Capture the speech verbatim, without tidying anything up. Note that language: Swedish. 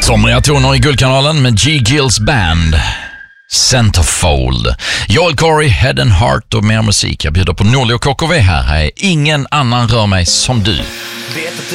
Somriga toner i Guldkanalen med G. Gills band Centerfold. Joel Corey, Head and Heart och mer musik. Jag bjuder på Norli och K K V här. här är Ingen annan rör mig som du. Vet att